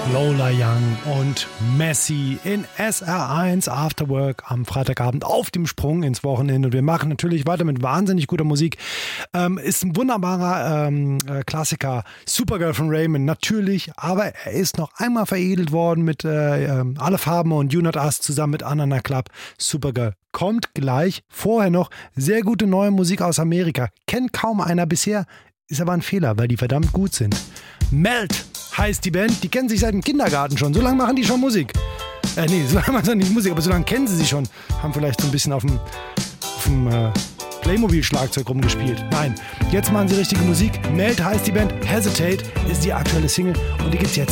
Lola Young und Messi in SR1 Afterwork am Freitagabend auf dem Sprung ins Wochenende. Und wir machen natürlich weiter mit wahnsinnig guter Musik. Ist ein wunderbarer Klassiker, Supergirl von Raymond, natürlich, aber er ist noch einmal veredelt worden mit Alle Farben und You Not Us zusammen mit Anana Club. Supergirl kommt gleich. Vorher noch sehr gute neue Musik aus Amerika. Kennt kaum einer bisher, ist aber ein Fehler, weil die verdammt gut sind. Melt heißt die Band, die kennen sich seit dem Kindergarten schon. So lange machen die schon Musik. So lange machen sie nicht Musik, aber so lange kennen sie sich schon. Haben vielleicht so ein bisschen auf dem Playmobil-Schlagzeug rumgespielt. Nein, jetzt machen sie richtige Musik. Melt heißt die Band, Hesitate ist die aktuelle Single und die gibt's jetzt